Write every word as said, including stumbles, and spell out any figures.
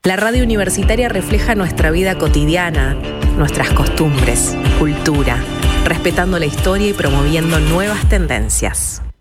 La radio universitaria refleja nuestra vida cotidiana, nuestras costumbres, cultura, respetando la historia y promoviendo nuevas tendencias.